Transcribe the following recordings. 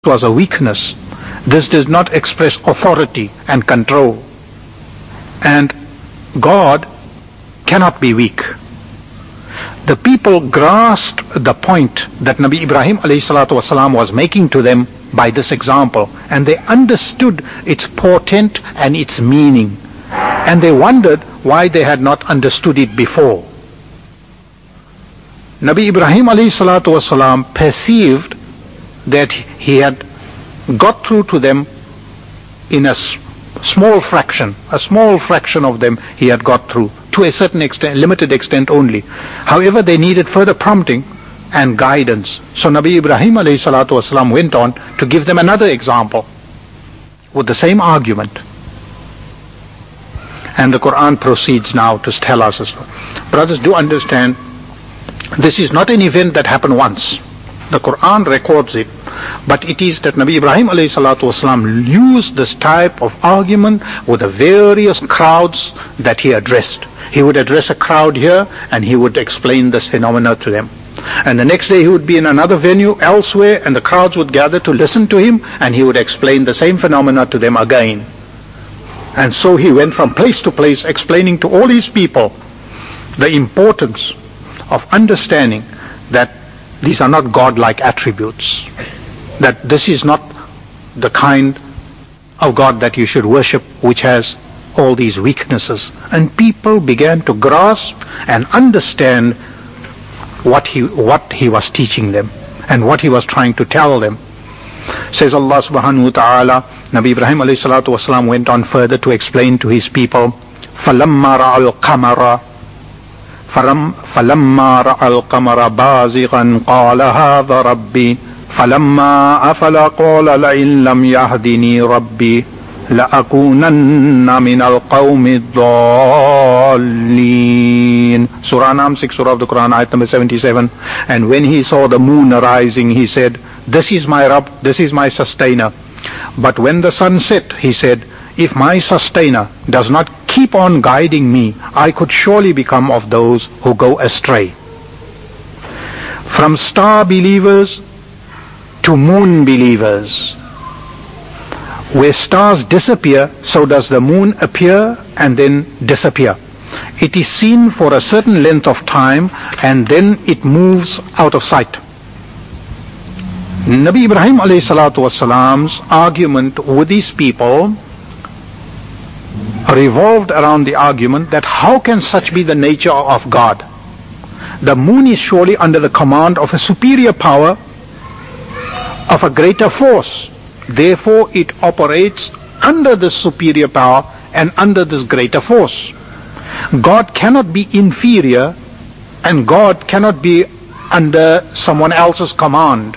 was a weakness. This does not express authority and control. And God cannot be weak. The people grasped the point that Nabi Ibrahim ﷺ was making to them by this example, and they understood its portent and its meaning, and they wondered why they had not understood it before. Nabi Ibrahim ﷺ perceived that he had got through to them in a small fraction of them he had got through, to a certain extent, limited extent only. However, they needed further prompting and guidance. So Nabi Ibrahim ﷺ went on to give them another example with the same argument. And the Quran proceeds now to tell us as well. Brothers, do understand, this is not an event that happened once. The Quran records it, but it is that Nabi Ibrahim ﷺ used this type of argument with the various crowds that he addressed. He would address a crowd here and he would explain this phenomena to them. And the next day he would be in another venue elsewhere and the crowds would gather to listen to him and he would explain the same phenomena to them again. And so he went from place to place explaining to all his people the importance of understanding that these are not God-like attributes, that this is not the kind of God that you should worship which has all these weaknesses. And people began to grasp and understand what he was teaching them and what he was trying to tell them. Says Allah subhanahu wa ta'ala, Nabi Ibrahim alayhi salatu wasalam went on further to explain to his people, فَلَمَّا رَأَى الْقَمَرَ فَلَمَّا رَأَى الْقَمَرَ بَازِغًا قَالَ هَذَا رَبِّي فَلَمَّا أَفَلَ قَالَ لَئِن لَّمْ يَهْدِنِي رَبِّي لَأَكُونَنَّ مِنَ الْقَوْمِ الضَّالِّينَ. Surah Nam 6 Surah of the Quran, ayat number 77. And when he saw the moon rising, he said, "This is my Rabb, this is my sustainer." But when the sun set, he said, "If my sustainer does not keep on guiding me, I could surely become of those who go astray." From star believers to moon believers. Where stars disappear, so does the moon appear and then disappear. It is seen for a certain length of time and then it moves out of sight. Nabi Ibrahim alayhi salatu wasalam's argument with these people revolved around the argument that how can such be the nature of God? The moon is surely under the command of a superior power, of a greater force. Therefore it operates under this superior power and under this greater force. God cannot be inferior and God cannot be under someone else's command.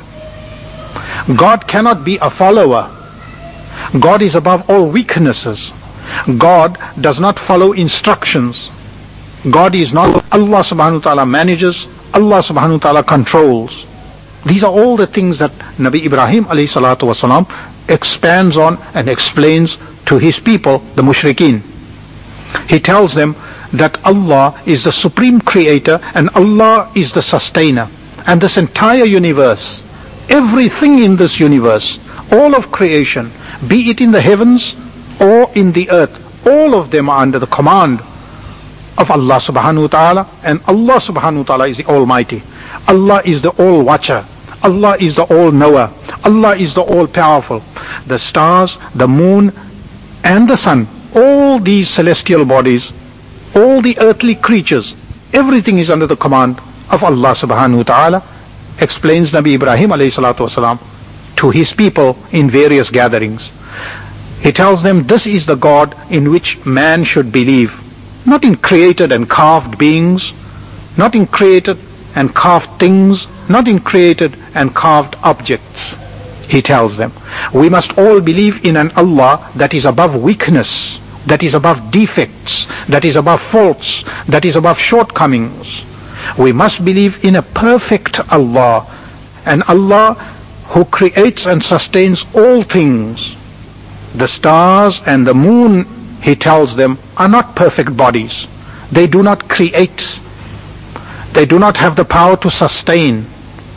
God cannot be a follower. God is above all weaknesses. God does not follow instructions. God is not. Allah subhanahu wa ta'ala manages. Allah subhanahu wa ta'ala controls. These are all the things that Nabi Ibrahim alayhi salatu wasalam expands on and explains to his people, the mushrikeen. He tells them that Allah is the supreme creator and Allah is the sustainer. And this entire universe, everything in this universe, all of creation, be it in the heavens or in the earth, all of them are under the command of Allah subhanahu wa ta'ala, and Allah subhanahu wa ta'ala is the Almighty. Allah is the All-Watcher. Allah is the All-Knower. Allah is the All-Powerful. The stars, the moon, and the sun, all these celestial bodies, all the earthly creatures, everything is under the command of Allah subhanahu wa ta'ala, explains Nabi Ibrahim alayhi salatu wasalam to his people in various gatherings. He tells them this is the God in which man should believe, not in created and carved beings, not in created and carved things, not in created and carved objects. He tells them, we must all believe in an Allah that is above weakness, that is above defects, that is above faults, that is above shortcomings. We must believe in a perfect Allah, an Allah who creates and sustains all things. The stars and the moon, he tells them, are not perfect bodies. They do not create. They do not have the power to sustain.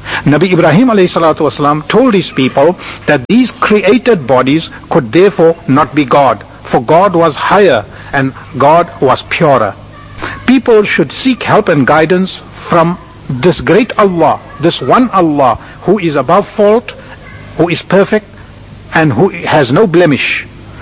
Nabi Ibrahim ﷺ told his people that these created bodies could therefore not be God, for God was higher and God was purer. People should seek help and guidance from this great Allah, this one Allah, who is above fault, who is perfect, and who has no blemish,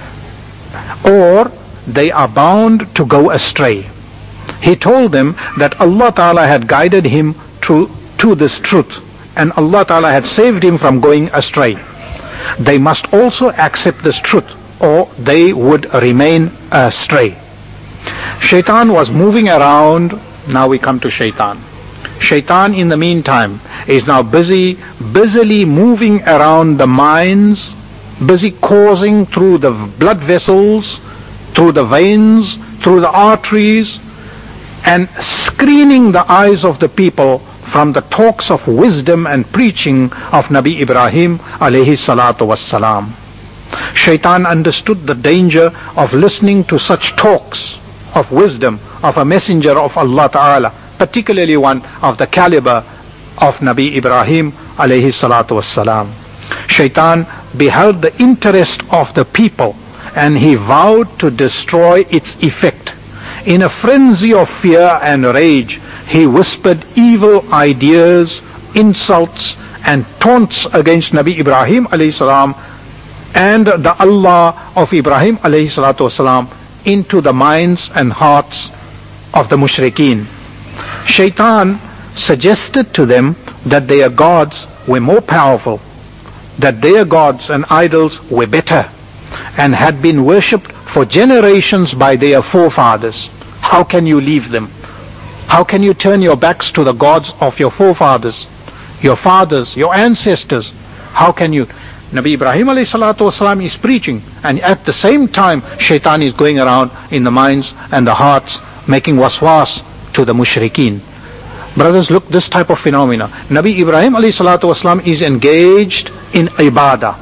or they are bound to go astray. He told them that Allah Ta'ala had guided him to this truth, and Allah Ta'ala had saved him from going astray. They must also accept this truth, or they would remain astray. Shaitan was moving around. Now we come to Shaitan. Shaitan in the meantime is now busily moving around the minds, busy coursing through the blood vessels, through the veins, through the arteries, and screening the eyes of the people from the talks of wisdom and preaching of Nabi Ibrahim alayhi salatu wassalam. Shaitan understood the danger of listening to such talks of wisdom of a messenger of Allah Ta'ala, particularly one of the caliber of Nabi Ibrahim alayhi salatu wassalam. Shaitan beheld the interest of the people and he vowed to destroy its effect. In a frenzy of fear and rage, he whispered evil ideas, insults and taunts against Nabi Ibrahim alayhi salam and the Allah of Ibrahim alayhi salatu wasalam into the minds and hearts of the mushrikeen. Shaitan suggested to them that their gods were more powerful, that their gods and idols were better and had been worshipped for generations by their forefathers. How can you leave them? How can you turn your backs to the gods of your forefathers, your fathers, your ancestors? How can you? Nabi Ibrahim alayhi salatu wasalam is preaching, and at the same time Shaitan is going around in the minds and the hearts making waswas to the mushrikeen. Brothers, look, this type of phenomena. Nabi Ibrahim alayhi salatu wasalam is engaged in ibadah.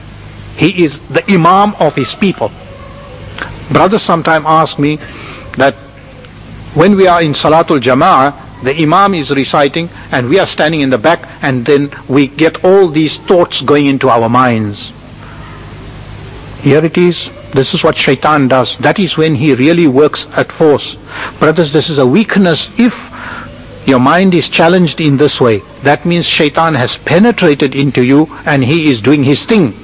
He is the imam of his people. Brothers sometimes ask me that when we are in Salatul Jama'ah, the imam is reciting and we are standing in the back, and then we get all these thoughts going into our minds. Here it is. This is what Shaitan does. That is when he really works at force. Brothers, this is a weakness. If your mind is challenged in this way, that means Shaitan has penetrated into you and he is doing his thing.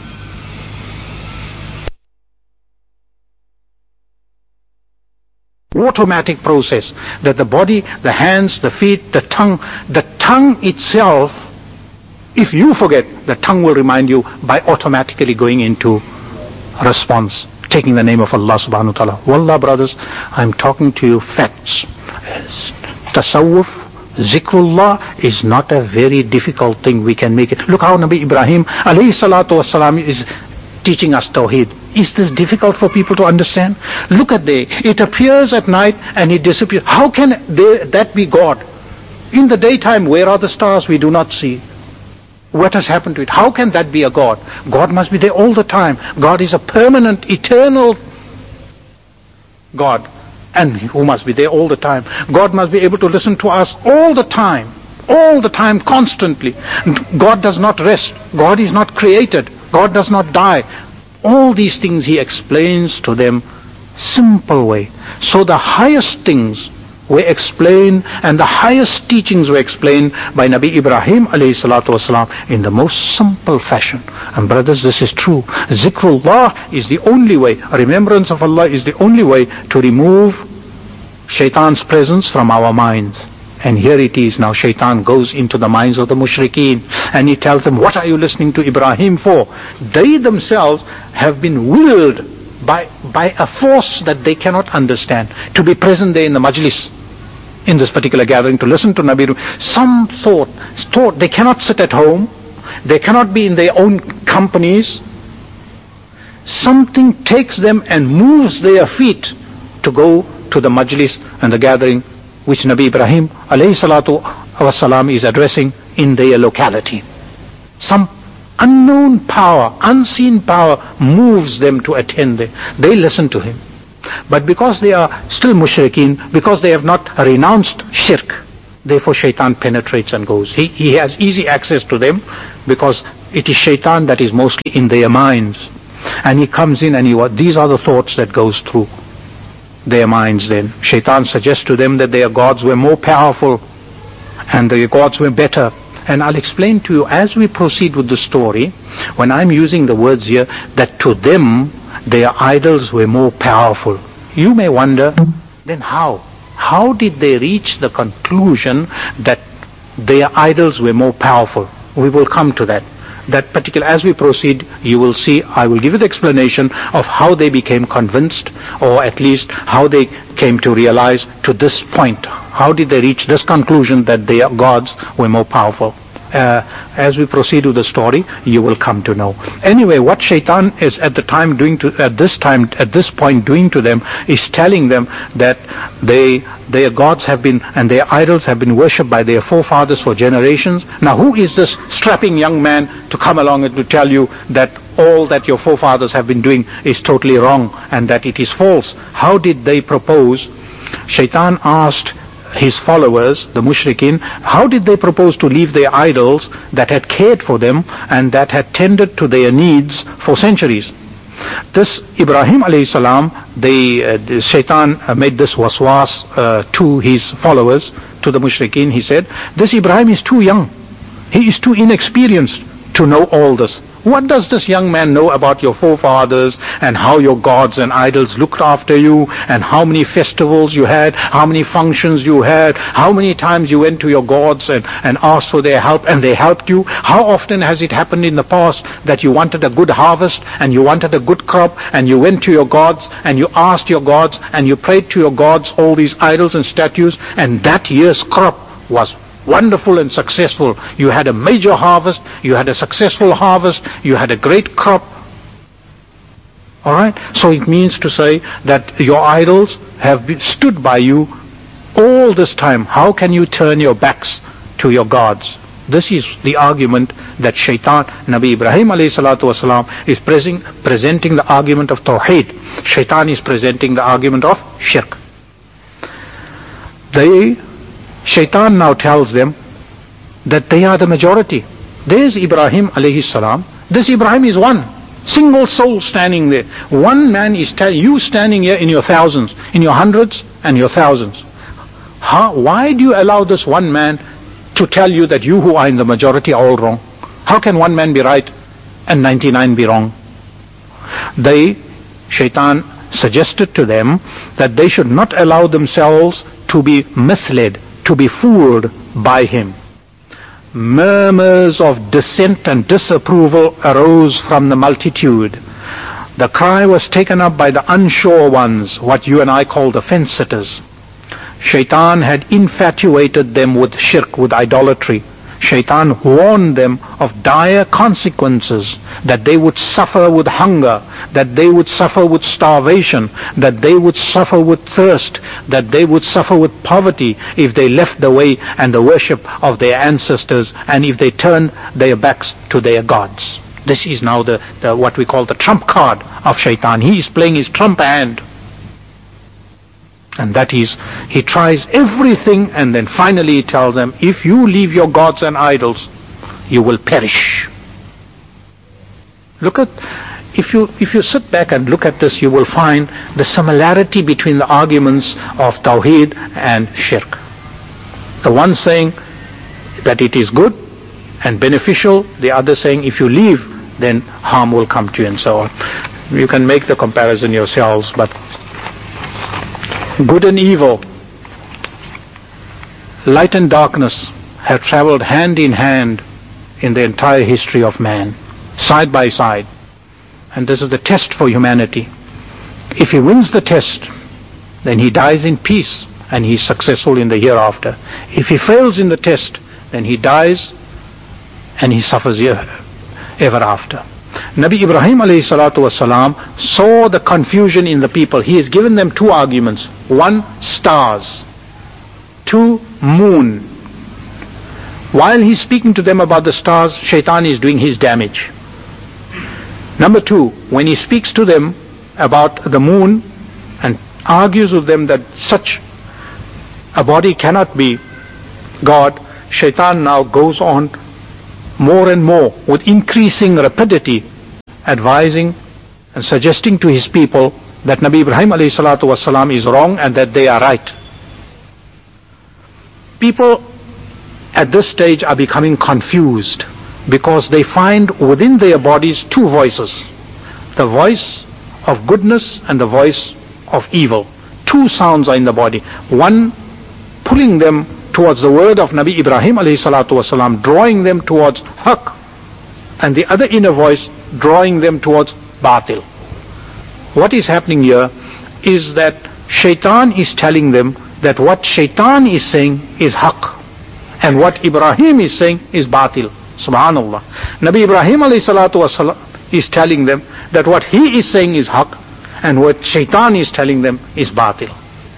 Automatic process that the body, the hands, the feet, the tongue itself, if you forget, the tongue will remind you by automatically going into response, taking the name of Allah subhanahu wa ta'ala. Wallah, brothers, I'm talking to you facts. Tasawwuf, zikrullah is not a very difficult thing. We can make it. Look how Nabi Ibrahim alayhi salatu wasalam is teaching us Tawheed. Is this difficult for people to understand? Look at it appears at night and it disappears. How can that be God? In the daytime, where are the stars? We do not see. What has happened to it? How can that be a God? God must be there all the time. God is a permanent, eternal God, and who must be there all the time. God must be able to listen to us all the time, constantly. God does not rest. God is not created. God does not die. All these things he explains to them simple way. So the highest things were explained and the highest teachings were explained by Nabi Ibrahim alayhi salatu wasalam in the most simple fashion. And brothers, this is true. Zikrullah is the only way, remembrance of Allah is the only way to remove Shaitan's presence from our minds. And here it is now, Shaitan goes into the minds of the mushrikeen and he tells them, what are you listening to Ibrahim for? They themselves have been willed by a force that they cannot understand to be present there in the majlis, in this particular gathering, to listen to Nabi. Some thought they cannot sit at home, they cannot be in their own companies. Something takes them and moves their feet to go to the majlis and the gathering which Nabi Ibrahim alayhi salatu wasalam is addressing in their locality. Some unknown power, unseen power moves them to attend there. They listen to him. But because they are still mushrikeen, because they have not renounced shirk, Therefore shaitan penetrates and goes. He has easy access to them because it is shaitan that is mostly in their minds. And he comes in and these are the thoughts that goes through their minds then. Shaitan suggests to them that their gods were more powerful and their gods were better. And I'll explain to you as we proceed with the story, when I'm using the words here, that to them their idols were more powerful. You may wonder, then how? How did they reach the conclusion that their idols were more powerful? We will come to that. That particular, as we proceed, you will see, I will give you the explanation of how they became convinced, or at least how they came to realize to this point. How did they reach this conclusion that their gods were more powerful? As we proceed with the story, you will come to know. Anyway, what Shaitan is at this point doing to them is telling them that their gods have been, and their idols have been worshipped by their forefathers for generations. Now who is this strapping young man to come along and to tell you that all that your forefathers have been doing is totally wrong and that it is false? How did they propose? Shaitan asked his followers, the mushrikeen, how did they propose to leave their idols that had cared for them and that had tended to their needs for centuries? This Ibrahim alayhi salam, the Shaitan made this waswas to his followers, to the mushrikeen. He said, this Ibrahim is too young. He is too inexperienced to know all this. What does this young man know about your forefathers and how your gods and idols looked after you and how many festivals you had, how many functions you had, how many times you went to your gods and asked for their help and they helped you? How often has it happened in the past that you wanted a good harvest and you wanted a good crop and you went to your gods and you asked your gods and you prayed to your gods, all these idols and statues, and that year's crop was wonderful and successful. You had a major harvest, you had a successful harvest, you had a great crop. Alright? So it means to say that your idols have stood by you all this time. How can you turn your backs to your gods? This is the argument that Shaitan, Nabi Ibrahim alayhi salatu wasalam, is presenting the argument of Tawheed. Shaitan is presenting the argument of Shirk. Shaitan now tells them that they are the majority. There's Ibrahim alayhi salam. This Ibrahim is one single soul standing there. One man is you standing here in your thousands, in your hundreds and your thousands. Why do you allow this one man to tell you that you who are in the majority are all wrong? How can one man be right and 99 be wrong? Shaitan suggested to them that they should not allow themselves to be misled, to be fooled by him. Murmurs of dissent and disapproval arose from the multitude. The cry was taken up by the unsure ones, what you and I call the fence-sitters. Shaitan had infatuated them with shirk, with idolatry. Shaitan warned them of dire consequences, that they would suffer with hunger, that they would suffer with starvation, that they would suffer with thirst, that they would suffer with poverty if they left the way and the worship of their ancestors and if they turned their backs to their gods. This is now the what we call the trump card of Shaitan. He is playing his trump hand. And that is, he tries everything and then finally he tells them, if you leave your gods and idols, you will perish. If you sit back and look at this, you will find the similarity between the arguments of Tawheed and Shirk. The one saying that it is good and beneficial, the other saying if you leave, then harm will come to you and so on. You can make the comparison yourselves, but good and evil, light and darkness have traveled hand in hand in the entire history of man, side by side. And this is the test for humanity. If he wins the test, then he dies in peace and he is successful in the hereafter. If he fails in the test, then he dies and he suffers ever after. Nabi Ibrahim alayhi salatu wasalam saw the confusion in the people. He has given them two arguments. One, stars. Two, moon. While he's speaking to them about the stars, Shaitan is doing his damage. Number two, when he speaks to them about the moon and argues with them that such a body cannot be God, Shaitan now goes on more and more with increasing rapidity, advising and suggesting to his people that Nabi Ibrahim alayhi salatu wasalam is wrong and that they are right. People at this stage are becoming confused because they find within their bodies two voices, the voice of goodness and the voice of evil. Two sounds are in the body, one pulling them towards the word of Nabi Ibrahim alayhi salatu wasalam, drawing them towards haqq, and the other inner voice drawing them towards batil. What is happening here is that Shaitan is telling them that what Shaitan is saying is haqq, and what Ibrahim is saying is batil. Subhanallah. Nabi Ibrahim alayhi salatu wasalam is telling them that what he is saying is haqq, and what Shaitan is telling them is batil.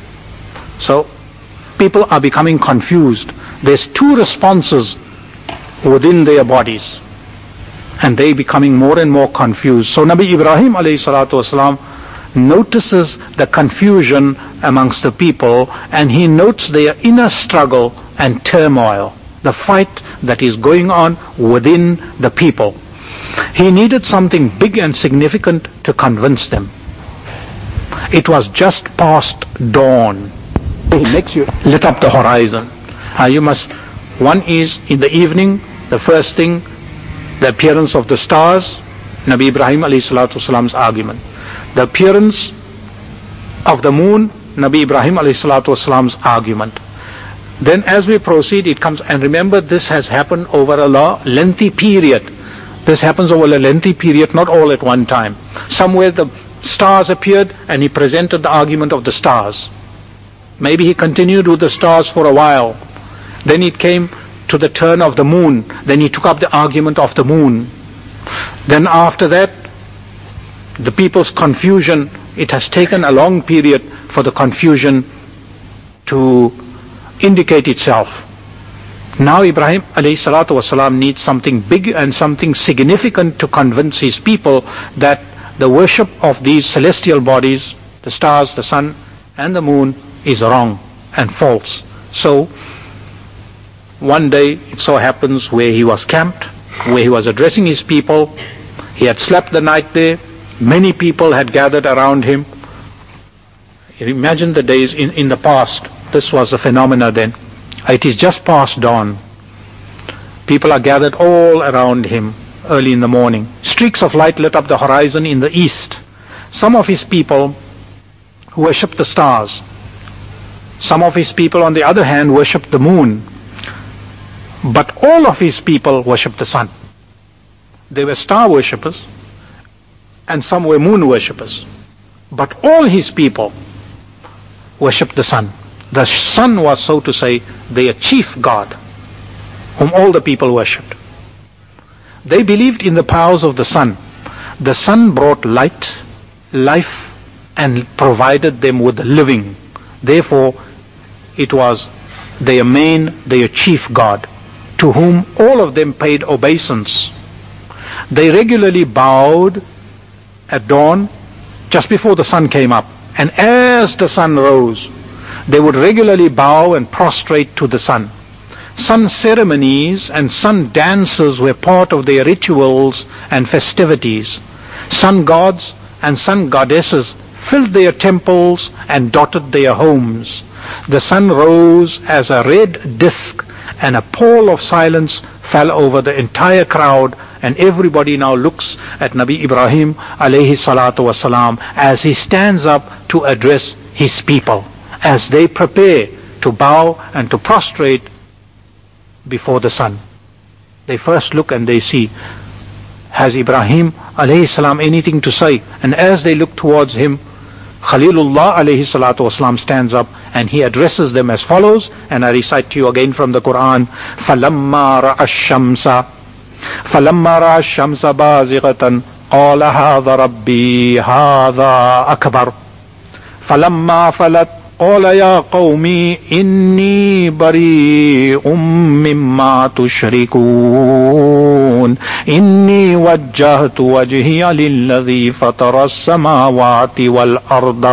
So people are becoming confused. There's two responses within their bodies, and they becoming more and more confused. So Nabi Ibrahim alayhi salatu wasalam notices the confusion amongst the people, and he notes their inner struggle and turmoil, the fight that is going on within the people. He needed something big and significant to convince them. It was just past dawn. He makes you lit up the horizon. One is in the evening, the first thing, the appearance of the stars, Nabi Ibrahim alayhi salatu wasalam's argument. The appearance of the moon, Nabi Ibrahim alayhi salatu wasalam's argument. Then as we proceed, it comes, and remember this has happened over a lengthy period. This happens over a lengthy period, not all at one time. Somewhere the stars appeared and he presented the argument of the stars. Maybe he continued with the stars for a while. Then it came to the turn of the moon. Then he took up the argument of the moon. Then after that, the people's confusion, it has taken a long period for the confusion to indicate itself. Now Ibrahim alayhi salatu wasalam needs something big and something significant to convince his people that the worship of these celestial bodies, the stars, the sun and the moon, is wrong and false. So one day it so happens where he was camped, where he was addressing his people, he had slept the night there, many people had gathered around him. Imagine the days in the past. This was a phenomena then. It is just past dawn. People are gathered all around him early in the morning. Streaks of light lit up the horizon in the east. Some of his people worshipped the stars. Some of his people, on the other hand, worshipped the moon. But all of his people worshipped the sun. They were star worshippers, and some were moon worshippers. But all his people worshipped the sun. The sun was, so to say, their chief god, whom all the people worshipped. They believed in the powers of the sun. The sun brought light, life, and provided them with living. Therefore, it was their chief god, to whom all of them paid obeisance. They regularly bowed at dawn, just before the sun came up, and as the sun rose, they would regularly bow and prostrate to the sun. Sun ceremonies and sun dances were part of their rituals and festivities. Sun gods and sun goddesses filled their temples and dotted their homes. The sun rose as a red disk, and a pall of silence fell over the entire crowd, and everybody now looks at Nabi Ibrahim alayhi salatu wasalam as he stands up to address his people, as they prepare to bow and to prostrate before the sun. They first look and they see, has Ibrahim alayhi salam anything to say? And as they look towards him, Khalilullah alayhi salatu wasalam stands up and he addresses them as follows, and I recite to you again from the Quran. فَلَمَّا رَأَى الشَّمْسَ بَازِغَةً قَالَ هَذَا رَبِّي هَذَا أَكْبَرُ فَلَمَّا فَلَتْ قال يا قوم إني بريء مما تشركون إني وجهت وجهي للذي فطر السماوات والأرض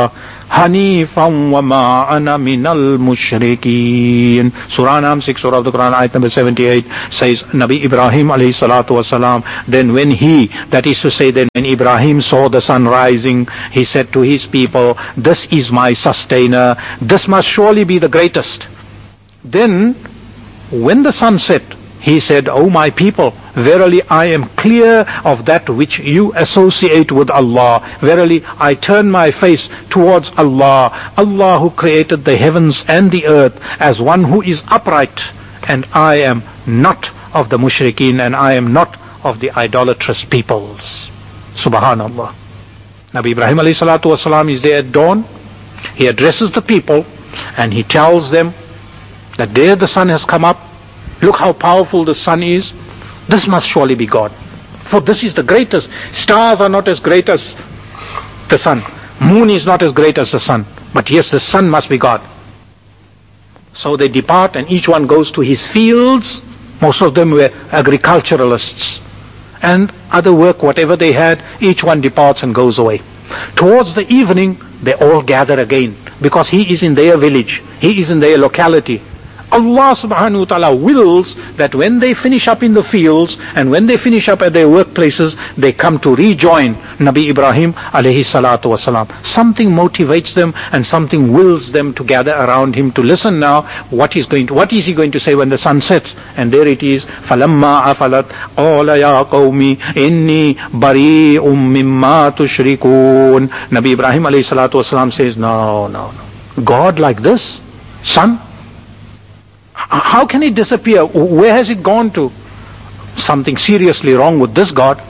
Hanifan wa ma ana minal mushrikeen. Surah An'am 6, Surah of the Quran, ayat number 78 says, Nabi Ibrahim alayhi salatu wasalam, then when that is to say, then when Ibrahim saw the sun rising, he said to his people, this is my sustainer, this must surely be the greatest. Then, when the sun set, he said, O my people, verily I am clear of that which you associate with Allah. Verily I turn my face towards Allah, Allah who created the heavens and the earth, as one who is upright, and I am not of the mushrikeen, and I am not of the idolatrous peoples. Subhanallah. Nabi Ibrahim alayhi salatu wasalam is there at dawn. He addresses the people and he tells them that there the sun has come up. Look how powerful the sun is. This must surely be God. For this is the greatest. Stars are not as great as the sun. Moon is not as great as the sun. But yes, the sun must be God. So they depart and each one goes to his fields. Most of them were agriculturalists. And other work, whatever they had, each one departs and goes away. Towards the evening, they all gather again. Because he is in their village. He is in their locality. Allah subhanahu wa ta'ala wills that when they finish up in the fields and when they finish up at their workplaces, they come to rejoin Nabi Ibrahim alayhi salatu wasalam. Something motivates them and something wills them to gather around him to listen now what is he going to say when the sun sets. And there it is, فَلَمَّا أَفَلَتْ قَالَ يَا قَوْمِ إِنِّي بَرِيءٌ مِّمَّا تُشْرِكُونَ. Nabi Ibrahim alayhi salatu wasalam says, no. God like this? Sun? How can it disappear? Where has it gone to? Something seriously wrong with this God.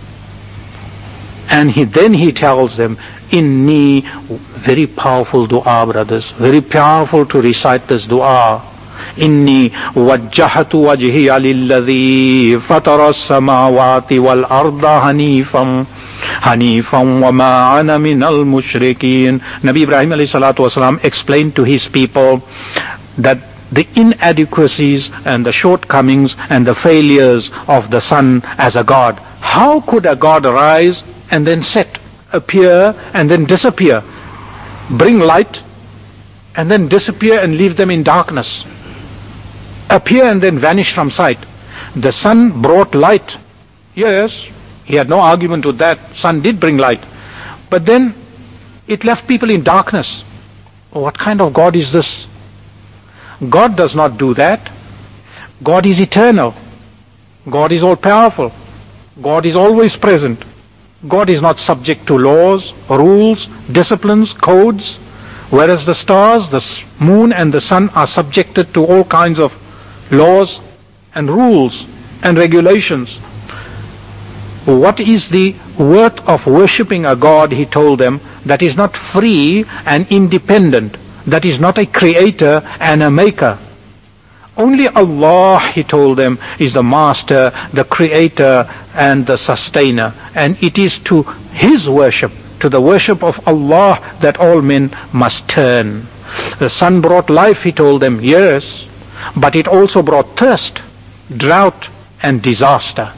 And then he tells them, Inni, very powerful dua, brothers, very powerful to recite this dua. Inni wajjahatu wajhiya lilladhi fatara as-samawati wal arda hanifan wa ma ana minal mushrikeen. Nabi Ibrahim alayhi salatu wasalam explained to his people that the inadequacies and the shortcomings and the failures of the sun as a God. How could a God rise and then set, appear and then disappear, bring light and then disappear and leave them in darkness, appear and then vanish from sight? The sun brought light. Yes, he had no argument with that. Sun did bring light. But then it left people in darkness. What kind of God is this? God does not do that. God is eternal. God is all powerful. God is always present. God is not subject to laws, rules, disciplines, codes, whereas the stars, the moon and the sun are subjected to all kinds of laws and rules and regulations. What is the worth of worshipping a God, he told them, that is not free and independent, that is not a creator and a maker? Only Allah, he told them, is the master, the creator and the sustainer. And it is to his worship, to the worship of Allah, that all men must turn. The sun brought life, he told them, yes, but it also brought thirst, drought and disaster.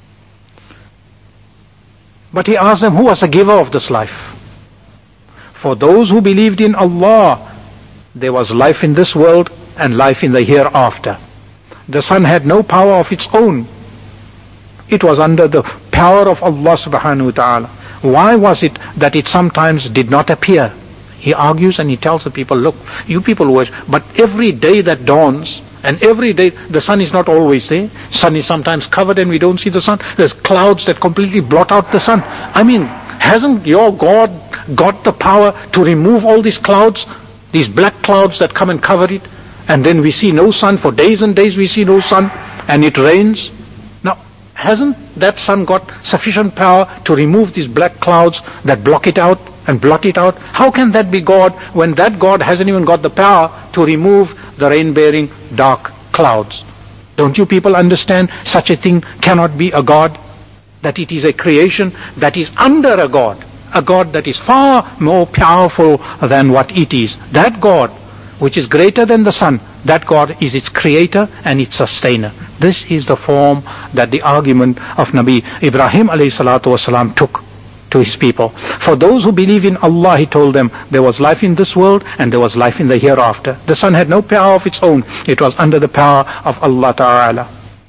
But he asked them, who was the giver of this life? For those who believed in Allah, there was life in this world and life in the hereafter. The sun had no power of its own. It was under the power of Allah subhanahu wa ta'ala. Why was it that it sometimes did not appear? He argues and he tells the people, look, you people worship, but every day that dawns, and every day the sun is not always there. Sun is sometimes covered and we don't see the sun. There's clouds that completely blot out the sun. I mean, hasn't your God got the power to remove all these clouds, these black clouds that come and cover it? And then we see no sun. For days and days we see no sun and it rains. Now, hasn't that sun got sufficient power to remove these black clouds that block it out and blot it out? How can that be God when that God hasn't even got the power to remove the rain-bearing dark clouds? Don't you people understand such a thing cannot be a God? That it is a creation that is under a God that is far more powerful than what it is. That God, which is greater than the sun, that God is its creator and its sustainer. This is the form that the argument of Nabi Ibrahim alayhi salatu wasalam took. to his people. For those who believe in Allah, he told them, there was life in this world and there was life in the hereafter. The sun had no power of its own. It was under the power of Allah Ta'ala.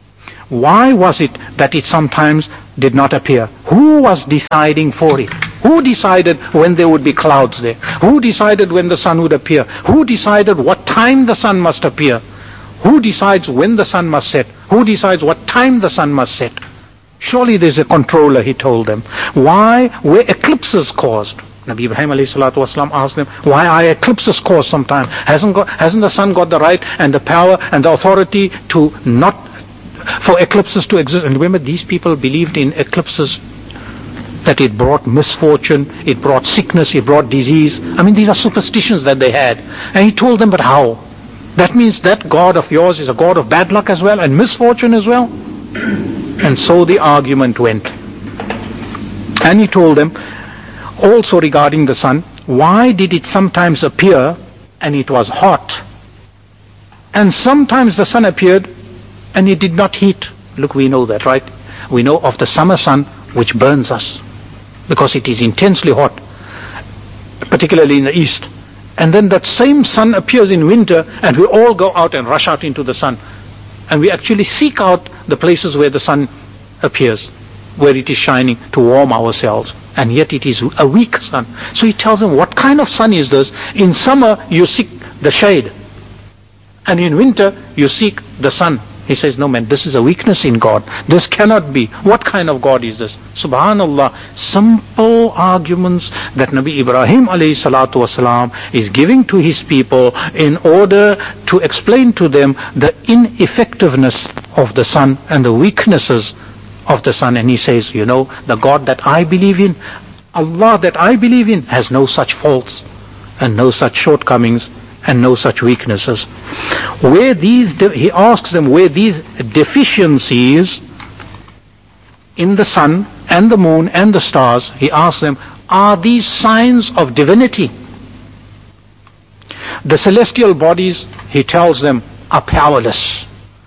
Why was it that it sometimes did not appear? Who was deciding for it? Who decided when there would be clouds there? Who decided when the sun would appear? Who decided what time the sun must appear? Who decides when the sun must set? Who decides what time the sun must set? Surely there's a controller, he told them. Why were eclipses caused? Nabi Ibrahim ﷺ asked them, why are eclipses caused sometimes? Hasn't the sun got the right and the power and the authority to not, for eclipses to exist? And remember, these people believed in eclipses, that it brought misfortune, it brought sickness, it brought disease. I mean, these are superstitions that they had. And he told them, but how? That means that God of yours is a God of bad luck as well and misfortune as well? And so the argument went. And he told them, also regarding the sun, why did it sometimes appear and it was hot? And sometimes the sun appeared and it did not heat. Look, we know that, right? We know of the summer sun which burns us because it is intensely hot, particularly in the east. And then that same sun appears in winter and we all go out and rush out into the sun. And we actually seek out the places where the sun appears, where it is shining, to warm ourselves. And yet it is a weak sun. So he tells them, what kind of sun is this? In summer you seek the shade, and in winter you seek the sun. He says, no man, this is a weakness in God. This cannot be. What kind of God is this? Subhanallah. Simple arguments that Nabi Ibrahim ﷺ is giving to his people in order to explain to them the ineffectiveness of the sun and the weaknesses of the sun. And he says, you know, the God that I believe in, Allah that I believe in, has no such faults and no such shortcomings and no such weaknesses. Where these, he asks them, where these deficiencies in the sun and the moon and the stars, he asks them, are these signs of divinity? The celestial bodies, he tells them, are powerless.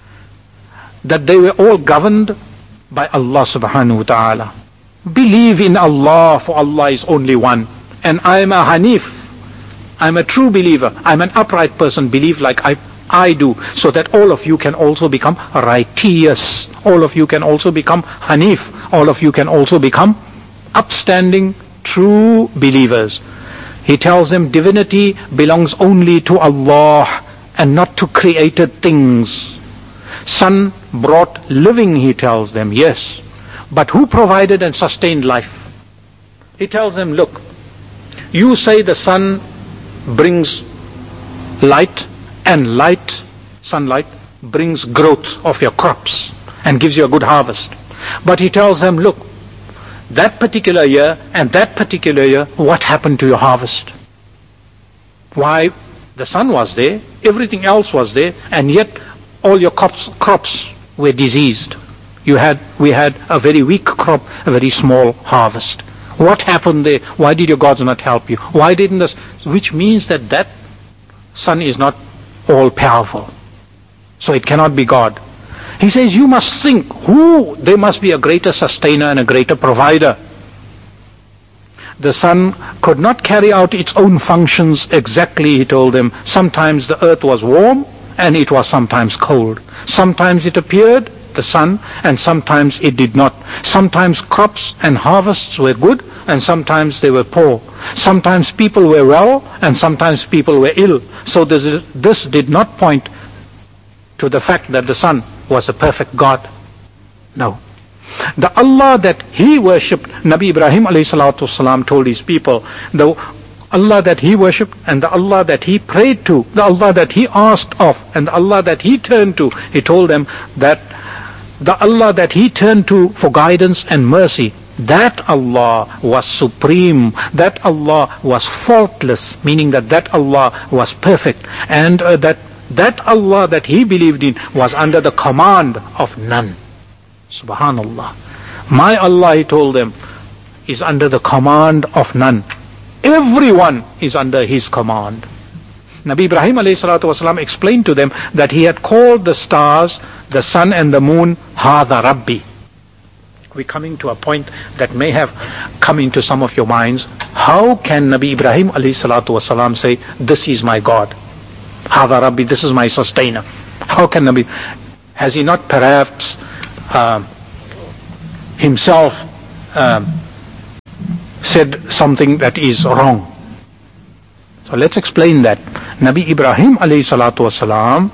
That they were all governed by Allah subhanahu wa ta'ala. Believe in Allah, for Allah is only one. And I am a Hanif. I'm a true believer. I'm an upright person. Believe like I do, so that all of you can also become righteous. All of you can also become Hanif. All of you can also become upstanding, true believers. He tells them divinity belongs only to Allah and not to created things. Sun brought living, he tells them, yes. But who provided and sustained life? He tells them, look, you say the sun brings light, and light, sunlight, brings growth of your crops and gives you a good harvest. But he tells them, look, that particular year and that particular year, what happened to your harvest? Why, the sun was there, everything else was there, and yet all your crops were diseased. We had a very weak crop, a very small harvest. What happened there? Why did your gods not help you? Why didn't this? Which means that sun is not all powerful. So it cannot be God. He says, you must think, there must be a greater sustainer and a greater provider. The sun could not carry out its own functions exactly, he told them. Sometimes the earth was warm and it was sometimes cold. Sometimes it appeared, the sun, and sometimes it did not. Sometimes crops and harvests were good and sometimes they were poor. Sometimes people were well and sometimes people were ill. So this did not point to the fact that the sun was a perfect God. No. The Allah that he worshipped, Nabi Ibrahim ﷺ told his people, the Allah that he worshipped and the Allah that he prayed to, the Allah that he asked of and the Allah that he turned to, he told them that the Allah that he turned to for guidance and mercy, that Allah was supreme, that Allah was faultless, meaning that Allah was perfect, and that Allah that he believed in was under the command of none. Subhanallah. My Allah, he told them, is under the command of none. Everyone is under his command. Nabi Ibrahim ﷺ explained to them that he had called the stars, the sun and the moon, Hada Rabbi. We're coming to a point that may have come into some of your minds. How can Nabi Ibrahim alayhi salatu wasalam say, this is my God? Hada Rabbi, this is my sustainer. How can Nabi? Has he not perhaps himself said something that is wrong? So let's explain that. Nabi Ibrahim alayhi salatu wasalam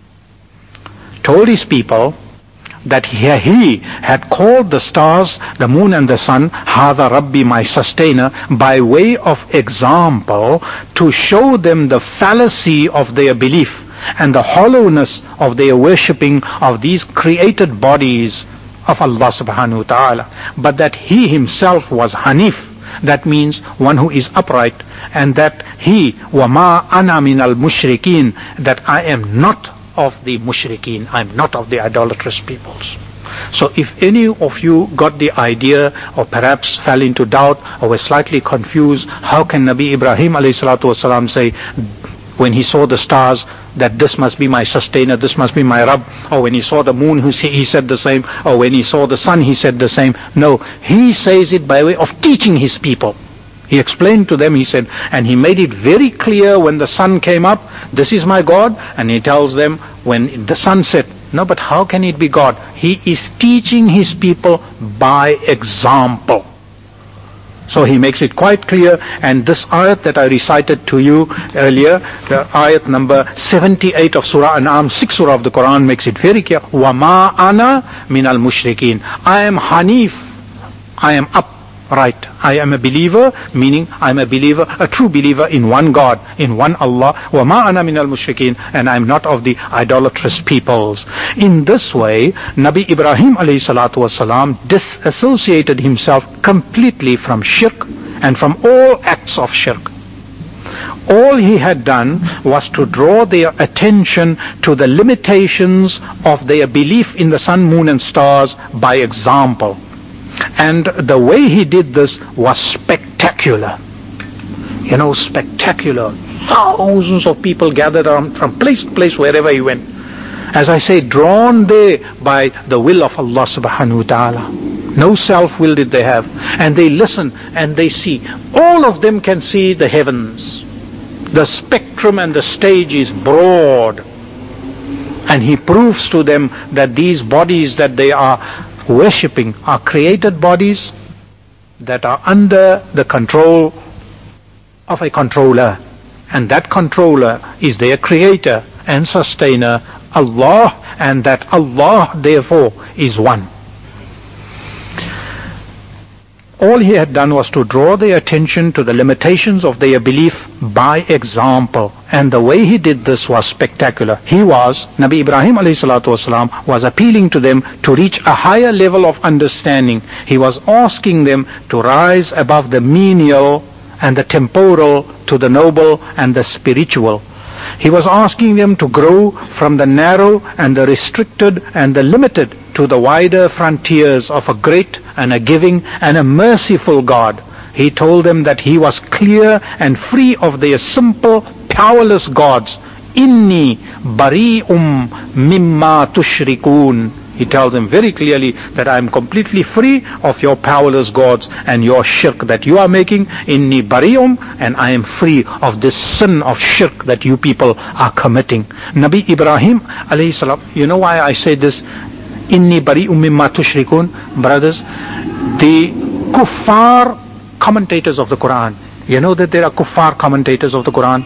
told his people that he had called the stars, the moon and the sun, Hada Rabbi, my sustainer, by way of example, to show them the fallacy of their belief and the hollowness of their worshipping of these created bodies of Allah subhanahu wa ta'ala. But that he himself was Hanif, that means one who is upright, and that he, وَمَا أَنَا مِنَ الْمُشْرِكِينَ, that I am not of the mushrikeen, I'm not of the idolatrous peoples. So if any of you got the idea, or perhaps fell into doubt, or were slightly confused, how can Nabi Ibrahim alayhi salatu wasalam say, when he saw the stars, that this must be my sustainer, this must be my Rabb? Or when he saw the moon, he said the same? Or when he saw the sun, he said the same? No, he says it by way of teaching his people. He explained to them, he said, and he made it very clear when the sun came up, this is my God. And he tells them when the sun set, no, but how can it be God? He is teaching his people by example. So he makes it quite clear, and this ayat that I recited to you earlier, the ayat number 78 of Surah An'am, 6th Surah of the Quran, makes it very clear. وَمَا أَنَا مِنَ الْمُشْرِكِينَ. I am Hanif, I am upright. I am a believer, meaning I am a believer, a true believer in one God, in one Allah. وَمَا أَنَا مِنَ الْمُشْرِكِينَ. And I am not of the idolatrous peoples. In this way, Nabi Ibrahim alayhi salatu wasalam disassociated himself completely from shirk and from all acts of shirk. All he had done was to draw their attention to the limitations of their belief in the sun, moon and stars by example. And the way he did this was spectacular. You know, spectacular. Thousands of people gathered around from place to place wherever he went. As I say, drawn there by the will of Allah subhanahu wa ta'ala. No self-will did they have. And they listen and they see. All of them can see the heavens. The spectrum and the stage is broad. And he proves to them that these bodies that they are worshipping are created bodies that are under the control of a controller, and that controller is their creator and sustainer, Allah, and that Allah therefore is one. All he had done was to draw their attention to the limitations of their belief by example. And the way he did this was spectacular. Nabi Ibrahim alayhi salatu wasalam was appealing to them to reach a higher level of understanding. He was asking them to rise above the menial and the temporal to the noble and the spiritual. He was asking them to grow from the narrow and the restricted and the limited to the wider frontiers of a great and a giving and a merciful God. He told them that he was clear and free of their simple, powerless gods. Inni bari'um mimma tushrikun. He tells them very clearly that I am completely free of your powerless gods and your shirk that you are making. Inni bari'um, and I am free of this sin of shirk that you people are committing. Nabi Ibrahim alayhi salam, you know why I say this? Inni bari'um mimma tushrikun. Brothers, the kuffar commentators of the Quran, you know that there are kuffar commentators of the Quran?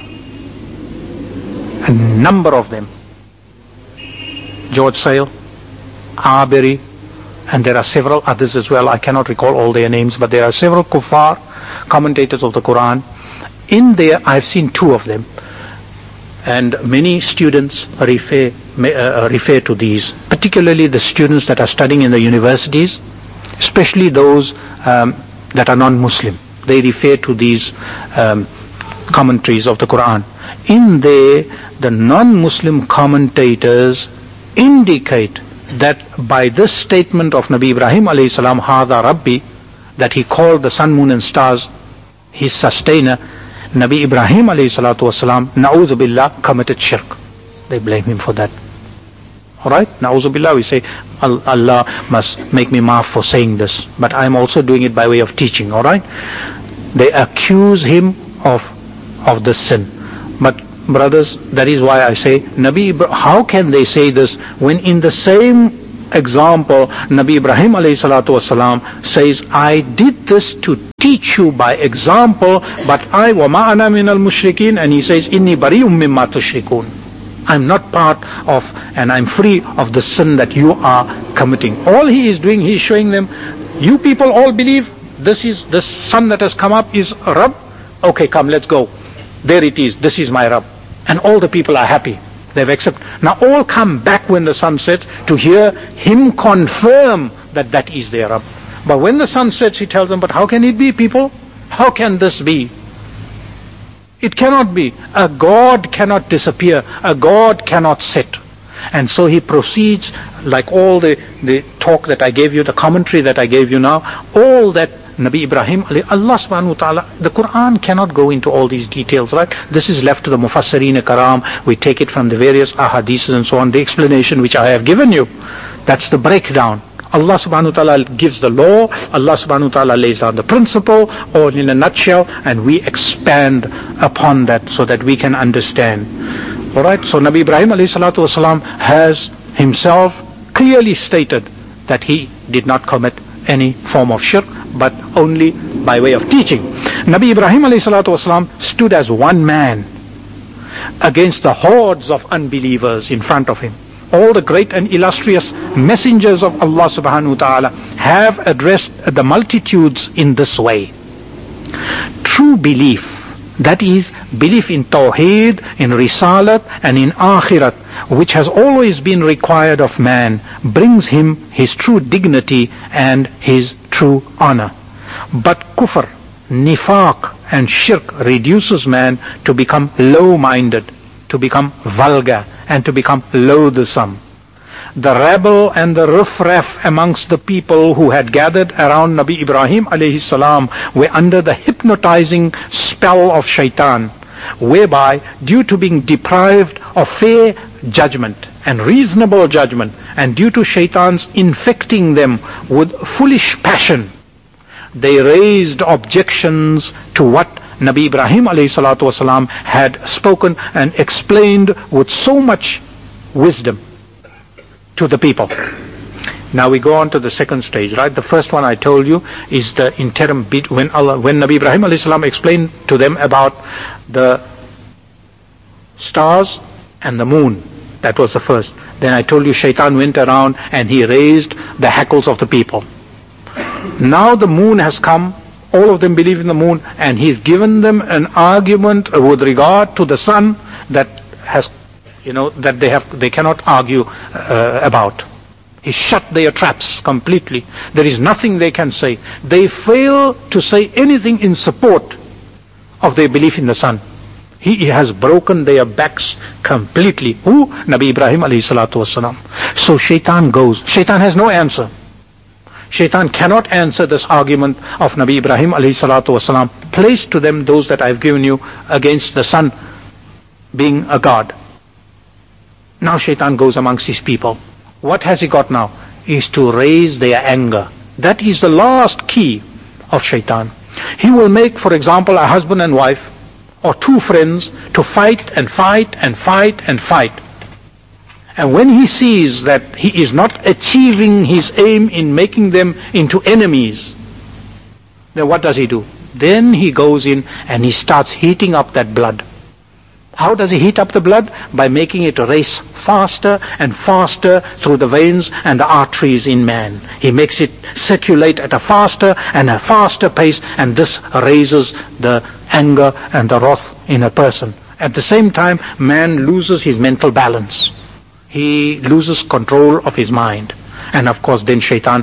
A number of them. George Sale, Abiri, and there are several others as well. I cannot recall all their names, but there are several kuffar commentators of the Quran. In there, I've seen two of them, and many students refer to these, particularly the students that are studying in the universities, especially those that are non-Muslim. They refer to these commentaries of the Quran. In there, the non-Muslim commentators indicate that by this statement of Nabi Ibrahim alayhi salam, Hada Rabbi, that he called the sun, moon and stars his sustainer, Nabi Ibrahim alayhi salatu wasalam, na'udhu billah, committed shirk. They blame him for that. Alright? Na'uzubillah, we say, Allah must make me maaf for saying this. But I'm also doing it by way of teaching, alright? They accuse him of this sin. But brothers, that is why I say, how can they say this when in the same example, Nabi Ibrahim alayhi salatu wasalam says, I did this to teach you by example, but I wa ma'ana min al-mushrikeen, and he says, inni bari'um mimma tushrikun. I'm not part of, and I'm free of the sin that you are committing. All he is doing, he is showing them, you people all believe this sun that has come up is Rabb. Okay, come, let's go. There it is, this is my Rabb. And all the people are happy. They've accepted. Now all come back when the sun sets to hear him confirm that is their Rabb. But when the sun sets, he tells them, but how can it be, people? How can this be? It cannot be. A God cannot disappear. A God cannot set. And so he proceeds, like all the talk that I gave you, the commentary that I gave you now, all that Nabi Ibrahim, Allah subhanahu wa ta'ala, the Quran cannot go into all these details, right? This is left to the Mufassireen Karam. We take it from the various ahadiths and so on, the explanation which I have given you. That's the breakdown. Allah subhanahu wa ta'ala gives the law, Allah subhanahu wa ta'ala lays down the principle, all in a nutshell, and we expand upon that so that we can understand. Alright, so Nabi Ibrahim alayhi salatu wasalam has himself clearly stated that he did not commit any form of shirk, but only by way of teaching. Nabi Ibrahim alayhi salatu wasalam stood as one man against the hordes of unbelievers in front of him. All the great and illustrious messengers of Allah subhanahu wa ta'ala have addressed the multitudes in this way. True belief, that is, belief in Tawheed, in Risalat and in Akhirat, which has always been required of man, brings him his true dignity and his true honor. But kufr, nifaq and shirk reduces man to become low-minded, to become vulgar, and to become loathsome. The rebel and the riffraff amongst the people who had gathered around Nabi Ibrahim alayhi salam were under the hypnotizing spell of shaitan, whereby, due to being deprived of fair judgment and reasonable judgment, and due to shaitan's infecting them with foolish passion, they raised objections to what Nabi Ibrahim alayhi salatu wasalam had spoken and explained with so much wisdom to the people. Now we go on to the second stage, right? The first one I told you is the interim bit when Nabi Ibrahim alayhi salam explained to them about the stars and the moon. That was the first. Then I told you shaitan went around and he raised the hackles of the people. Now the moon has come. All of them believe in the moon, and he's given them an argument with regard to the sun that has, that they cannot argue about. He shut their traps completely. There is nothing they can say. They fail to say anything in support of their belief in the sun. He has broken their backs completely. Who? Nabi Ibrahim alayhi salatu wasalam. So shaitan goes. Shaitan has no answer. Shaitan cannot answer this argument of Nabi Ibrahim alayhi salatu wasalam, placed to them those that I've given you against the sun being a god. Now shaitan goes amongst his people. What has he got now? Is to raise their anger. That is the last key of shaitan. He will make, for example, a husband and wife or two friends to fight and fight and fight and fight. And when he sees that he is not achieving his aim in making them into enemies, then what does he do? Then he goes in and he starts heating up that blood. How does he heat up the blood? By making it race faster and faster through the veins and the arteries in man. He makes it circulate at a faster and a faster pace, and this raises the anger and the wrath in a person. At the same time, man loses his mental balance. He loses control of his mind. And of course then shaitan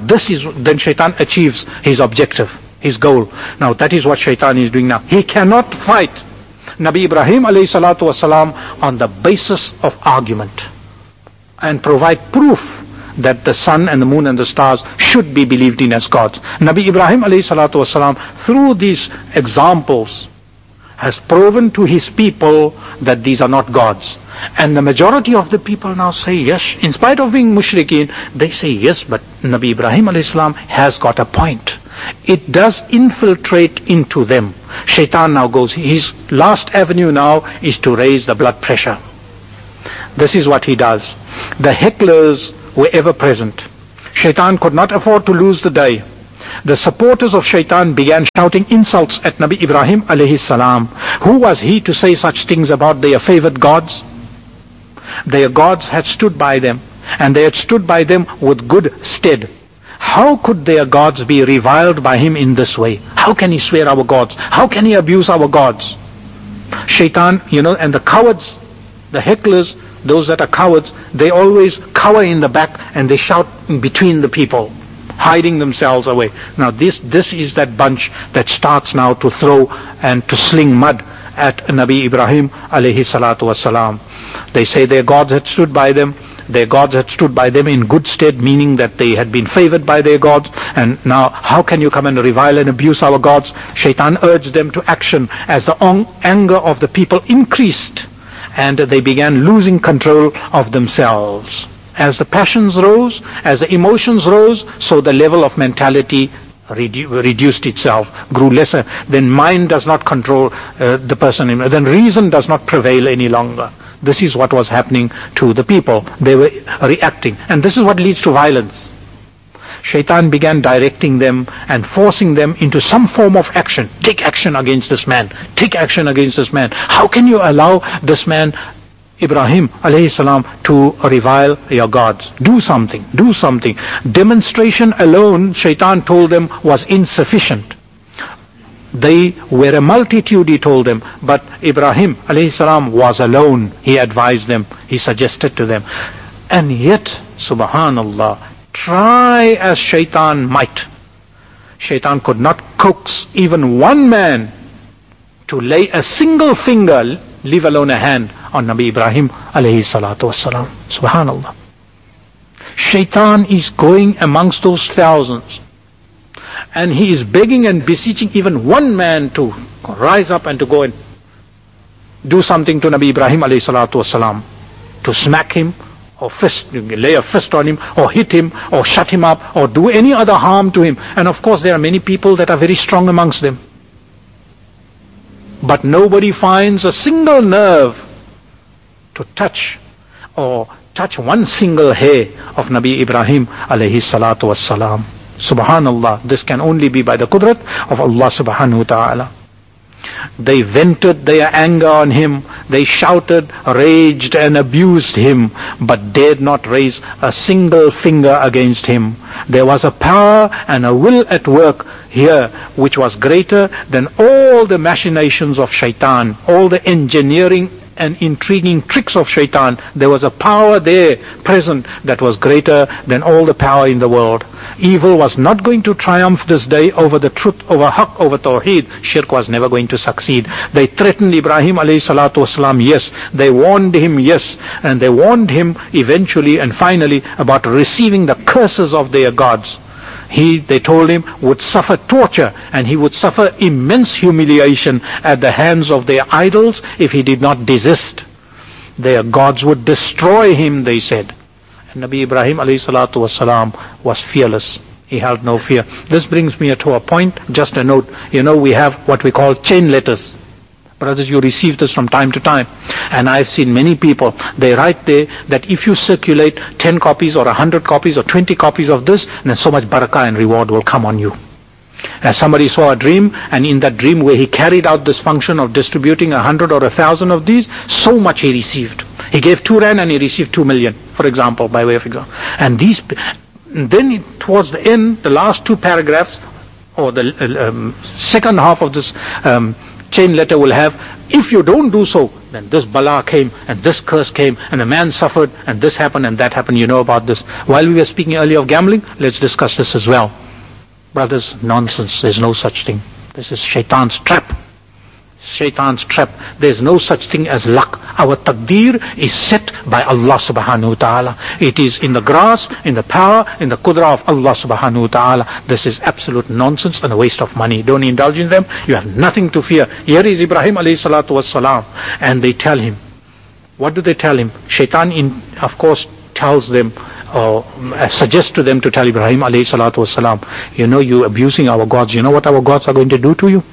achieves his objective, his goal. Now that is what shaitan is doing now. He cannot fight Nabi Ibrahim alayhi salatu wasalam on the basis of argument and provide proof that the sun and the moon and the stars should be believed in as gods. Nabi Ibrahim alayhi salatu wasalam, through these examples, has proven to his people that these are not gods. And the majority of the people now say, yes, in spite of being mushrikeen, they say, yes, but Nabi Ibrahim a.s. has got a point. It does infiltrate into them. Shaitan now goes, his last avenue now is to raise the blood pressure. This is what he does. The hecklers were ever present. Shaitan could not afford to lose the day. The supporters of Shaitan began shouting insults at Nabi Ibrahim alayhi salam. Who was he to say such things about their favored gods? Their gods had stood by them, and they had stood by them with good stead. How could their gods be reviled by him in this way? How can he swear our gods? How can he abuse our gods? Shaitan, and the cowards, the hecklers, those that are cowards, they always cower in the back and they shout in between the people, hiding themselves away. Now this is that bunch that starts now to throw and to sling mud at Nabi Ibrahim alayhi salatu wasalam. They say their gods had stood by them. Their gods had stood by them in good stead, meaning that they had been favored by their gods. And now, how can you come and revile and abuse our gods? Shaitan urged them to action as the anger of the people increased, and they began losing control of themselves. As the passions rose, as the emotions rose, so the level of mentality reduced itself, grew lesser. Then mind does not control the person, then reason does not prevail any longer. This is what was happening to the people. They were reacting. And this is what leads to violence. Shaitan began directing them and forcing them into some form of action. Take action against this man. Take action against this man. How can you allow this man, Ibrahim alayhi salam, to revile your gods? Do something. Do something. Demonstration alone, Shaitan told them, was insufficient. They were a multitude, he told them, but Ibrahim alayhi salam was alone. He advised them, he suggested to them. And yet, subhanallah, try as Shaitan might, Shaitan could not coax even one man to lay a single finger, leave alone a hand, on Nabi Ibrahim alayhi salatu wasalam. Subhanallah. Shaitan is going amongst those thousands, and he is begging and beseeching even one man to rise up and to go and do something to Nabi Ibrahim alayhi salatu wasalam, to smack him, or lay a fist on him, or hit him, or shut him up, or do any other harm to him. And of course there are many people that are very strong amongst them. But nobody finds a single nerve to touch one single hair of Nabi Ibrahim alayhi salatu wassalam. Subhanallah, this can only be by the qudrat of Allah subhanahu wa ta'ala. They vented their anger on him. They shouted, raged and abused him, but dared not raise a single finger against him. There was a power and a will at work here which was greater than all the machinations of Shaitan, all the engineering and intriguing tricks of Shaitan. There was a power there present that was greater than all the power in the world. Evil was not going to triumph this day over the truth, over haqq, over tawheed. Shirk was never going to succeed. They threatened Ibrahim alayhi salatu wasalam, yes. They warned him, yes. And they warned him eventually and finally about receiving the curses of their gods. They told him, would suffer torture, and he would suffer immense humiliation at the hands of their idols if he did not desist. Their gods would destroy him, they said. And Nabi Ibrahim alayhi salatu wasalam was fearless. He held no fear. This brings me to a point, just a note. We have what we call chain letters. Brothers, you receive this from time to time. And I've seen many people, they write there that if you circulate 10 copies or 100 copies or 20 copies of this, then so much barakah and reward will come on you. As somebody saw a dream, and in that dream where he carried out this function of distributing 100 or 1,000 of these, so much he received. He gave 2 rand and he received 2 million, for example, by way of example. And then towards the end, the last 2 paragraphs, or the second half of this chain letter will have, if you don't do so, then this bala came, and this curse came, and the man suffered, and this happened, and that happened. You know about this. While we were speaking earlier of gambling, let's discuss this as well. Brothers, nonsense. There's no such thing. This is Shaitan's trap. Shaitan's trap. There's no such thing as luck. Our taqdeer is set by Allah subhanahu wa ta'ala. It is in the grasp, in the power, in the qudra of Allah subhanahu wa ta'ala. This is absolute nonsense and a waste of money. Don't indulge in them. You have nothing to fear. Here is Ibrahim alayhi salatu wassalam. And they tell him, what do they tell him? Shaitan, of course, tells them, or suggests to them to tell Ibrahim alayhi salatu wassalam, you know, you're abusing our gods. You know what our gods are going to do to you?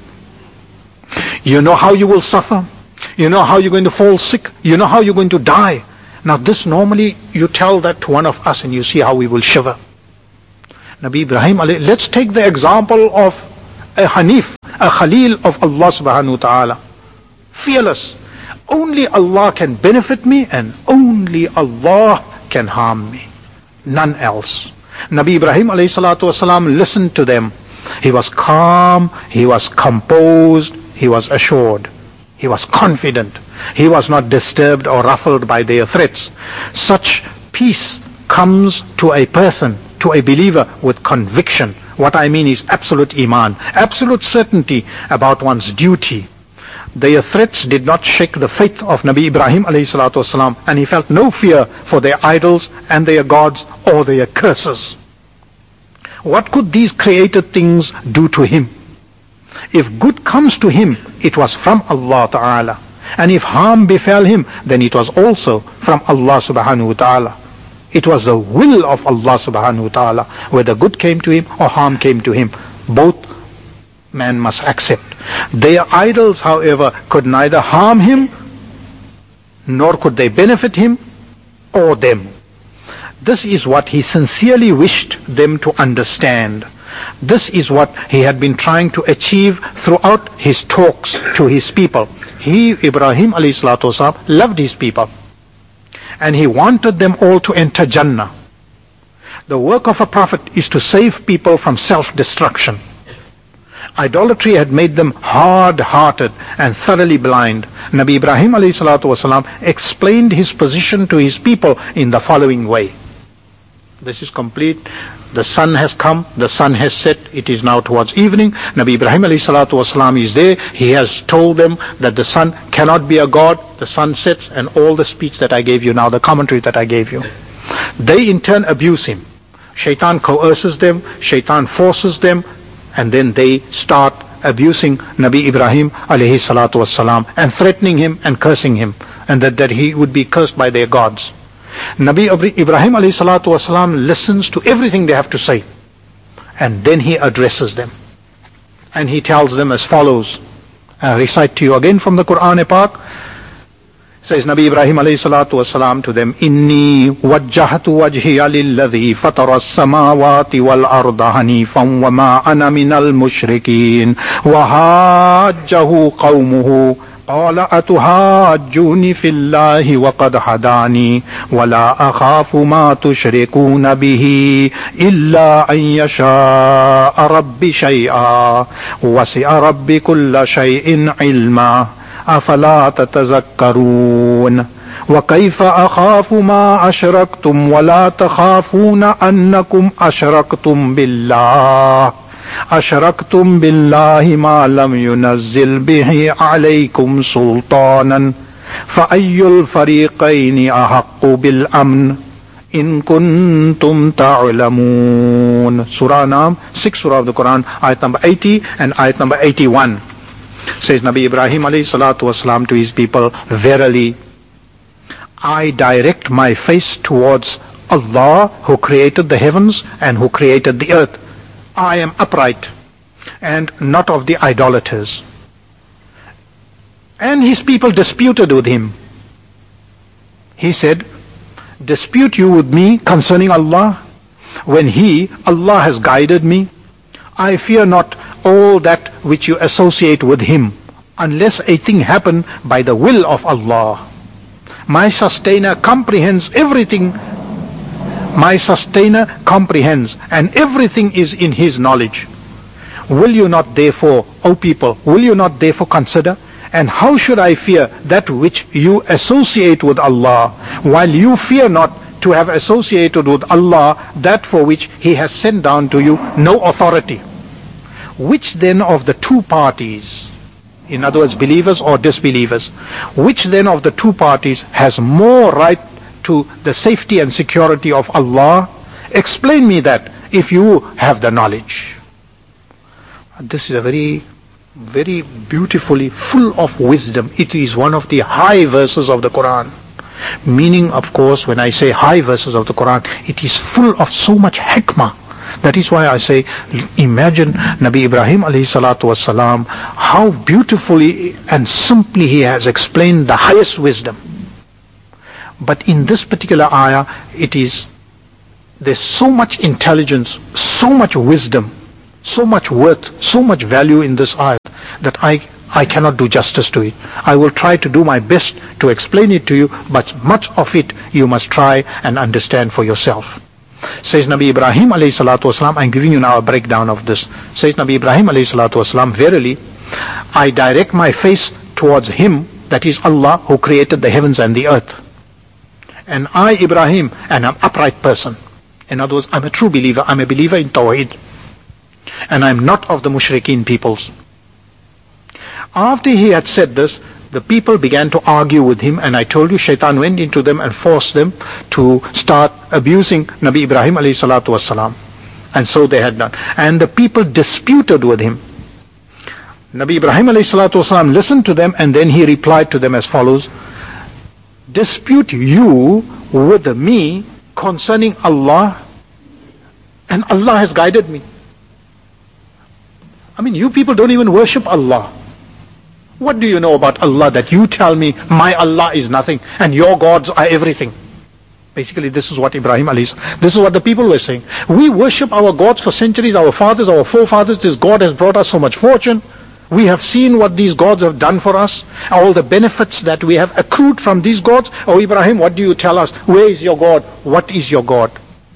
You know how you will suffer. You know how you're going to fall sick. You know how you're going to die. Now this normally, you tell that to one of us and you see how we will shiver. Nabi Ibrahim, let's take the example of a Hanif, a Khalil of Allah subhanahu wa ta'ala. Fearless. Only Allah can benefit me and only Allah can harm me. None else. Nabi Ibrahim alayhi salatu wasalam listened to them. He was calm, he was composed, he was assured, he was confident, he was not disturbed or ruffled by their threats. Such peace comes to a person, to a believer with conviction. What I mean is absolute iman, absolute certainty about one's duty. Their threats did not shake the faith of Nabi Ibrahim alayhi salatu wasalam, and he felt no fear for their idols and their gods or their curses. What could these created things do to him? If good comes to him, it was from Allah Ta'ala. And if harm befell him, then it was also from Allah Subhanahu wa Ta'ala. It was the will of Allah Subhanahu wa Ta'ala, whether good came to him or harm came to him. Both man must accept. Their idols, however, could neither harm him, nor could they benefit him or them. This is what he sincerely wished them to understand. This is what he had been trying to achieve throughout his talks to his people. He, Ibrahim alayhi salatu wasalam, loved his people. And he wanted them all to enter Jannah. The work of a prophet is to save people from self-destruction. Idolatry had made them hard-hearted and thoroughly blind. Nabi Ibrahim alayhi salatu wasalam explained his position to his people in the following way. This is complete. The sun has come, the sun has set, it is now towards evening. Nabi Ibrahim alayhi salatu wasalam is there. He has told them that the sun cannot be a god. The sun sets, and all the speech that I gave you now, the commentary that I gave you. They in turn abuse him. Shaitan coerces them, Shaitan forces them, and then they start abusing Nabi Ibrahim alayhi salatu wasalam and threatening him and cursing him, and that he would be cursed by their gods. Nabi Ibrahim alayhi salatu wasalam listens to everything they have to say, and then he addresses them. And he tells them as follows. I recite to you again from the Quran Pak. Says Nabi Ibrahim alayhi salatu wasalam to them, Inni wajjahtu wajhiya lilladhi fatara as-samawati wal arda hanifan wa ma ana minal mushrikeen wa hajjahu qawmuhu قال أتهاجوني في الله وقد هداني ولا أخاف ما تشركون به إلا أن يشاء ربي شيئا وسع ربي كل شيء علما أفلا تتذكرون وكيف أخاف ما أشركتم ولا تخافون أنكم أشركتم بالله ما لم ينزل به عليكم سلطانا فأي الفريقين أحق بالأمن إن كنتم تعلمون. Surah Nam, 6th Surah of the Quran, ayat number 80 and ayat number 81. Says Nabi Ibrahim alayhi salatu wasalam to his people, Verily, I direct my face towards Allah who created the heavens and who created the earth. I am upright and not of the idolaters. And his people disputed with him. He said, dispute you with me concerning Allah when Allah has guided me? I fear not all that which you associate with him, unless a thing happen by the will of Allah. My sustainer comprehends everything. My sustainer comprehends, and everything is in his knowledge. Will you not therefore, O people, will you not therefore consider? And how should I fear that which you associate with Allah, while you fear not to have associated with Allah that for which He has sent down to you no authority? Which then of the two parties In other words, believers or disbelievers. Which then of the two parties has more right to the safety and security of Allah? Explain me that if you have the knowledge. This is a very, very beautifully full of wisdom. It is one of the high verses of the Quran. Meaning, of course, when I say high verses of the Quran, it is full of so much hikmah. That is why I say, imagine Nabi Ibrahim alayhi salatu wasalam, how beautifully and simply he has explained the highest wisdom. But in this particular ayah, there's so much intelligence, so much wisdom, so much worth, so much value in this ayah that I cannot do justice to it. I will try to do my best to explain it to you, but much of it you must try and understand for yourself. Says Nabi Ibrahim alayhi salatu wasalam, I'm giving you now a breakdown of this. Says Nabi Ibrahim alayhi salatu wasalam, verily, I direct my face towards him, that is Allah, who created the heavens and the earth. And I, Ibrahim, am an upright person. In other words, I'm a true believer. I'm a believer in Tawheed. And I'm not of the mushrikeen peoples. After he had said this, the people began to argue with him, and I told you Shaitan went into them and forced them to start abusing Nabi Ibrahim alayhi salatu wasalam. And so they had done. And the people disputed with him. Nabi Ibrahim alayhi salatu wasalam listened to them, and then he replied to them as follows: dispute you with me concerning Allah, and Allah has guided me. I mean, you people don't even worship Allah. What do you know about Allah that you tell me my Allah is nothing and your gods are everything? Basically, this is what this is what the people were saying. We worship our gods for centuries, our fathers, our forefathers. This God has brought us so much fortune. We have seen what these gods have done for us, all the benefits that we have accrued from these gods. Oh Ibrahim, what do you tell us? Where is your God? What is your God?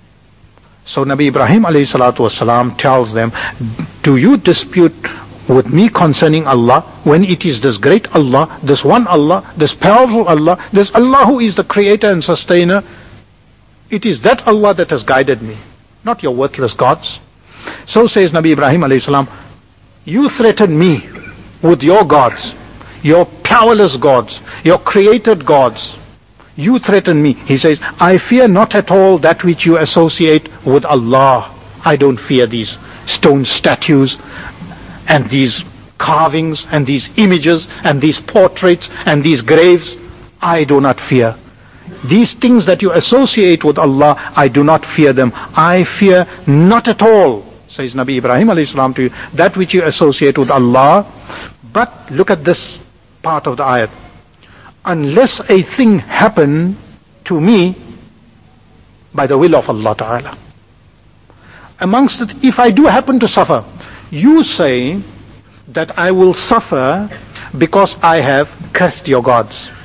So Nabi Ibrahim alayhi salatu wasalam tells them, do you dispute with me concerning Allah when it is this great Allah, this one Allah, this powerful Allah, this Allah who is the creator and sustainer? It is that Allah that has guided me, not your worthless gods. So says Nabi Ibrahim alayhi salam, you threaten me with your gods, your powerless gods, your created gods. You threaten me. He says, I fear not at all that which you associate with Allah. I don't fear these stone statues and these carvings and these images and these portraits and these graves. I do not fear. These things that you associate with Allah, I do not fear them. I fear not at all, says Nabi Ibrahim alayhi salam to you, that which you associate with Allah. But look at this part of the ayat. Unless a thing happen to me by the will of Allah Ta'ala. Amongst it, if I do happen to suffer, you say that I will suffer because I have cursed your gods.